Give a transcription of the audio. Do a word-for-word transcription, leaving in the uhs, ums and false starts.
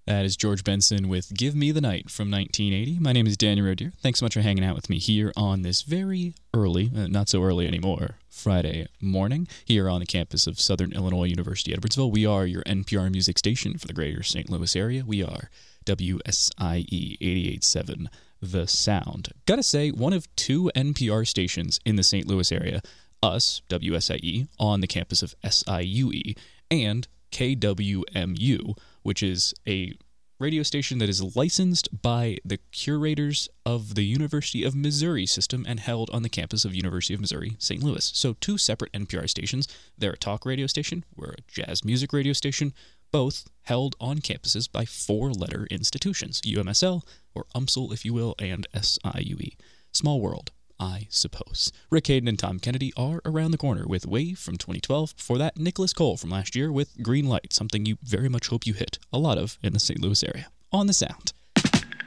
That is George Benson with Give Me the Night from nineteen eighty. My name is Daniel Roedier. Thanks so much for hanging out with me here on this very early, uh, not so early anymore, Friday morning here on the campus of Southern Illinois University, Edwardsville. We are your N P R music station for the greater Saint Louis area. We are W S I E eighty-eight point seven, The Sound. Gotta say, one of two N P R stations in the Saint Louis area, us, W S I E, on the campus of S I U E, and K W M U, which is a radio station that is licensed by the curators of the University of Missouri system and held on the campus of University of Missouri, Saint Louis. So two separate N P R stations. They're a talk radio station, we're a jazz music radio station, both held on campuses by four-letter institutions, U M S L, or U M S L if you will, and S I U E. Small world, I suppose. Rick Hayden and Tom Kennedy are around the corner with Wave from twenty twelve. Before that, Nicholas Cole from last year with Green Light, something you very much hope you hit a lot of in the Saint Louis area. On The Sound.